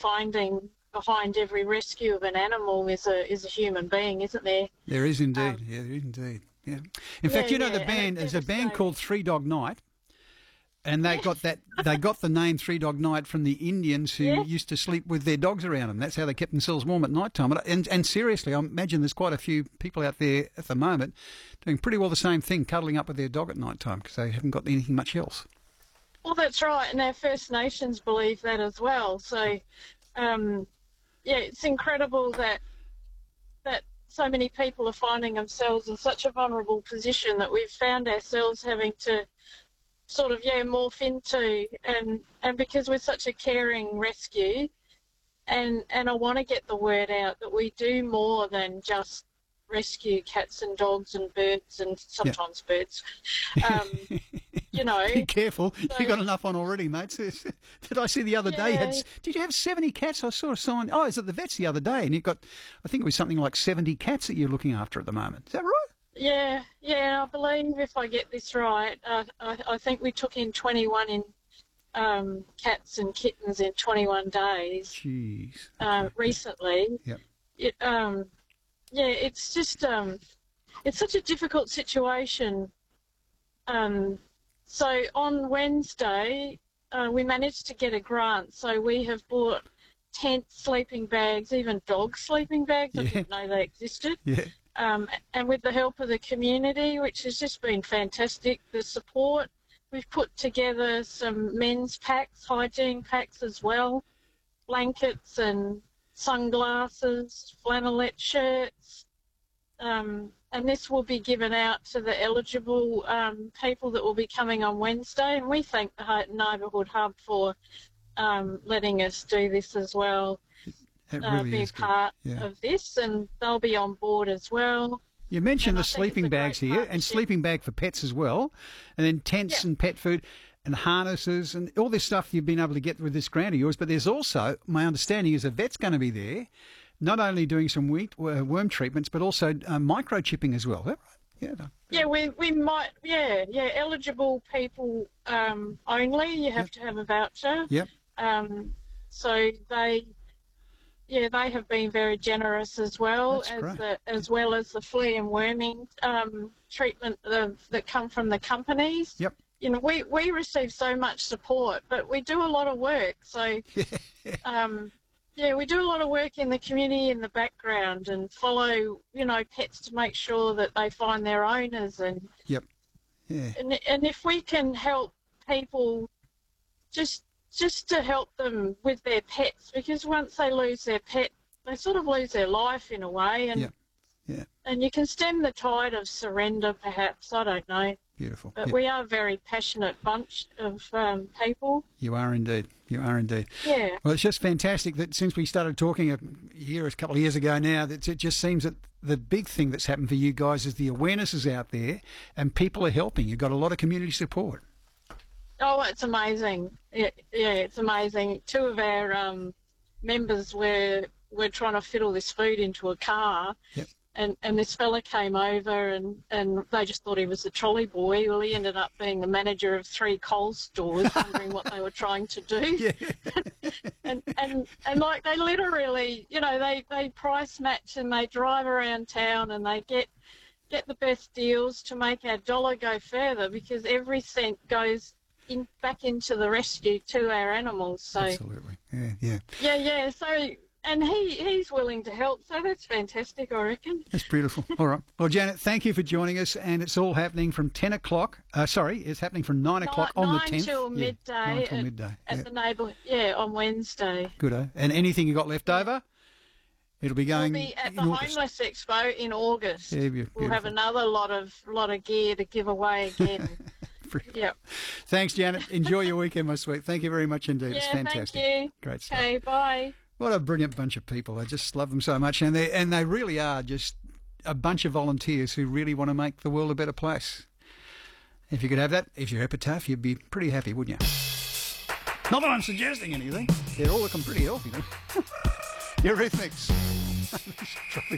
finding behind every rescue of an animal is a human being, isn't there? There is indeed. There is indeed. Yeah. In fact, the band, there's a band called Three Dog Night. And they got the name Three Dog Night from the Indians who used to sleep with their dogs around them. That's how they kept themselves warm at night time. And seriously, I imagine there's quite a few people out there at the moment doing pretty well the same thing, cuddling up with their dog at night time because they haven't got anything much else. Well, that's right, and our First Nations believe that as well. So, it's incredible that so many people are finding themselves in such a vulnerable position that we've found ourselves having to sort of morph into, and because we're such a caring rescue, and I want to get the word out that we do more than just rescue cats and dogs and birds and sometimes birds. Be careful, so, you got enough on already, mate. Did I see the other day? Did you have 70 cats? I saw a sign. Oh, I was at the vets the other day, and you've got, I think it was something like 70 cats that you're looking after at the moment. Is that right? Yeah, I believe if I get this right, I think we took in 21 in cats and kittens in 21 days. Jeez. Recently. Yep. It's just it's such a difficult situation. So on Wednesday, we managed to get a grant. So we have bought tents, sleeping bags, even dog sleeping bags. I didn't know they existed. Yeah. And with the help of the community, which has just been fantastic, the support, we've put together some men's packs, hygiene packs as well, blankets and sunglasses, flannelette shirts, and this will be given out to the eligible people that will be coming on Wednesday. And we thank the Neighbourhood Hub for letting us do this as well. Really be part of this, and they'll be on board as well. You mentioned the sleeping bags here, and sleeping bag for pets as well, and then tents and pet food and harnesses and all this stuff you've been able to get with this grant of yours. But there's also, my understanding is a vet's going to be there, not only doing some worm treatments, but also microchipping as well. Is that right? Yeah, we might, eligible people only. You have to have a voucher. Yep. So they have been very generous as well, as well as the flea and worming treatment that come from the companies. Yep. We receive so much support, but we do a lot of work. So, we do a lot of work in the community in the background and follow, pets to make sure that they find their owners. And and if we can help people just to help them with their pets, because once they lose their pet, they sort of lose their life in a way, and you can stem the tide of surrender, perhaps. I don't know. Beautiful. But we are a very passionate bunch of people. You are indeed. You are indeed. Yeah. Well, it's just fantastic that since we started talking a couple of years ago now, that it just seems that the big thing that's happened for you guys is the awareness is out there and people are helping. You've got a lot of community support. Oh, it's amazing. Yeah, it's amazing. Two of our members were trying to fit all this food into a car. Yep. And this fella came over and they just thought he was the trolley boy. Well, he ended up being the manager of 3 Coles stores, wondering what they were trying to do. Yeah. and like they literally, they price match and they drive around town and they get the best deals to make our dollar go further, because every cent goes back into the rescue to our animals. So absolutely. Yeah. Yeah. So. And he's willing to help, so that's fantastic, I reckon. That's beautiful. All right. Well, Janet, thank you for joining us, and it's all happening from 10 o'clock. It's happening from 9 o'clock on the 10th. 9 till midday. 9 till midday. At the neighbourhood, on Wednesday. Good, And anything you got left over? It'll be going. We'll be at the Homeless Expo in August. Yeah, we'll have another lot of gear to give away again. Yep. Thanks, Janet. Enjoy your weekend, my sweet. Thank you very much indeed. Yeah, it's fantastic. Thank you. Great stuff. Okay, bye. What a brilliant bunch of people. I just love them so much. And they really are just a bunch of volunteers who really want to make the world a better place. If you could have that, if you're epitaph, you'd be pretty happy, wouldn't you? Not that I'm suggesting anything. They're all looking pretty healthy, though. Eurythmics.